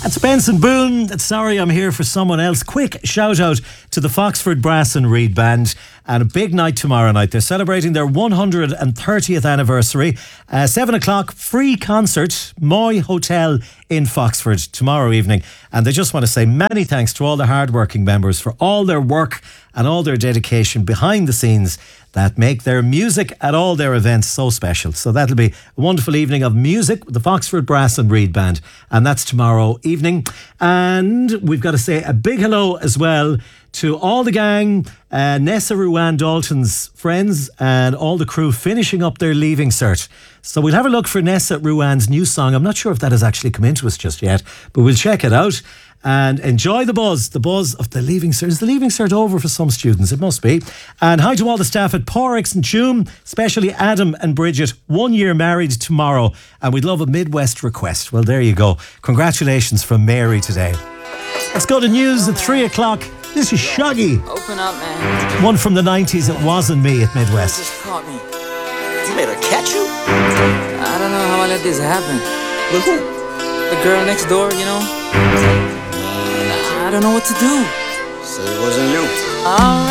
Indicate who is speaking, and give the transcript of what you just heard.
Speaker 1: That's Benson Boone. Sorry, I'm here for someone else. Quick shout out to the Foxford Brass and Reed Band, and a big night tomorrow night. They're celebrating their 130th anniversary. 7 o'clock, free concert, Moy Hotel in Foxford tomorrow evening. And they just want to say many thanks to all the hardworking members for all their work and all their dedication behind the scenes that make their music at all their events so special. So that'll be a wonderful evening of music with the Foxford Brass and Reed Band, and that's tomorrow evening. And we've got to say a big hello as well to all the gang, Nessa Ruan Dalton's friends and all the crew finishing up their Leaving Cert. So we'll have a look for Nessa Ruan's new song. I'm not sure if that has actually come into us just yet, but we'll check it out and enjoy the buzz of the Leaving Cert. Is the Leaving Cert over for some students? It must be. And hi to all the staff at Porix and Tuam, especially Adam and Bridget, 1 year married tomorrow, and we'd love a Midwest request. Well, there you go. Congratulations from Mary today. Let's go to news at 3 o'clock. This is Shaggy.
Speaker 2: Open up, man.
Speaker 1: One from the 90s, It Wasn't Me at Midwest.
Speaker 2: You just caught me.
Speaker 3: You made her catch you?
Speaker 2: I don't know how I let this happen.
Speaker 3: With who?
Speaker 2: The girl next door, you know? I don't know what to do.
Speaker 3: So it wasn't you.
Speaker 2: Alright.